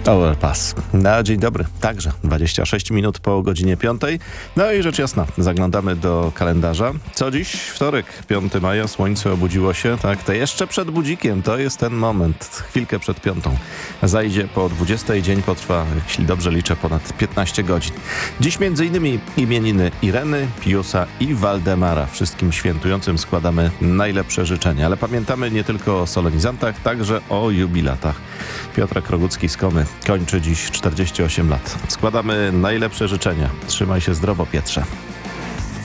Overpass. Dzień dobry. Także 26 minut po godzinie 5. No i rzecz jasna, zaglądamy do kalendarza. Co dziś? Wtorek, 5 maja, słońce obudziło się. Tak, to jeszcze przed budzikiem. To jest ten moment. Chwilkę przed 5. Zajdzie po 20. Dzień potrwa, jeśli dobrze liczę, ponad 15 godzin. Dziś m.in. imieniny Ireny, Piusa i Waldemara. Wszystkim świętującym składamy najlepsze życzenia. Ale pamiętamy nie tylko o solenizantach, także o jubilatach. Piotrek Rogucki z Komy kończy dziś 48 lat. Składamy najlepsze życzenia. Trzymaj się zdrowo, Pietrze.